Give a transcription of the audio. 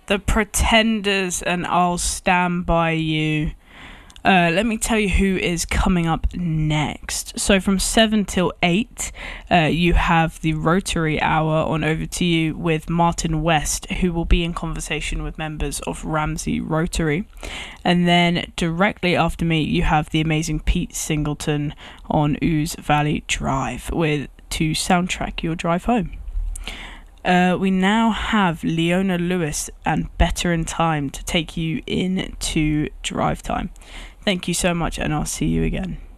The Pretenders and I'll Stand By You. Let me tell you who is coming up next. So from 7 till 8, you have the Rotary Hour on Over to You with Martin West, who will be in conversation with members of Ramsey Rotary. And then directly after me, you have the amazing Pete Singleton on Ooze Valley Drive to soundtrack your drive home. We now have Leona Lewis and Better in Time to take you into drive time. Thank you so much, and I'll see you again.